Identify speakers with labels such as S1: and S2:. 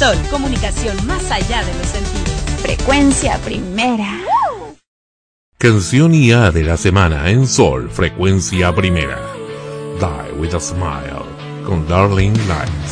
S1: Sol, comunicación más allá de los sentidos.
S2: Frecuencia primera.
S3: Canción IA de la semana en Sol, frecuencia primera. Die with a Smile, con Darling Lights.